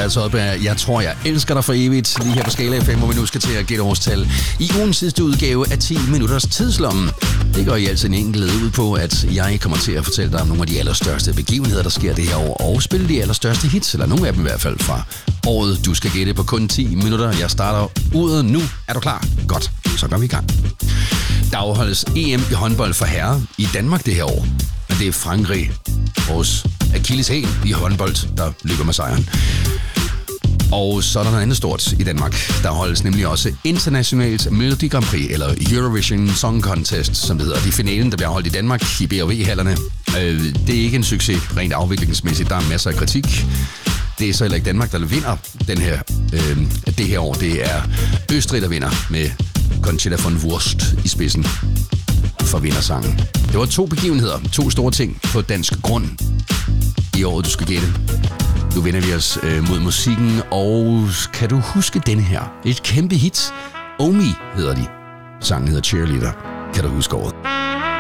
altså op af Jeg tror, jeg elsker dig for evigt, lige her på Skala FM, hvor vi nu skal til at gætte årstal i ugens sidste udgave af 10 minutters tidslommen. Det går i altså en enkelt led ud på, at jeg kommer til at fortælle dig om nogle af de allerstørste begivenheder, der sker det her år, og spille de allerstørste hits, eller nogle af dem i hvert fald fra året. Du skal gætte på kun 10 minutter. Jeg starter uret nu. Er du klar? Godt, så går vi i gang. Der afholdes EM i håndbold for herrer i Danmark det her år. Men det er Frankrig, vores akilleshæl i håndbold, der løber med sejren. Og så er der noget andet stort i Danmark. Der holdes nemlig også internationalt Melodi Grand Prix, eller Eurovision Song Contest, som det hedder. Det er finalen, der bliver holdt i Danmark i B&V-hallerne. Det er ikke en succes rent afviklingsmæssigt. Der er masser af kritik. Det er så heller ikke Danmark, der vinder det her år. Det er Østrig, der vinder med Conchita von Wurst i spidsen for vindersangen. Det var 2 begivenheder, 2 store ting på dansk grund i året, du skal gætte. Nu vender vi os mod musikken, og kan du huske denne her? Et kæmpe hit. Omi hedder de. Sangen hedder Cheerleader. Kan du huske året?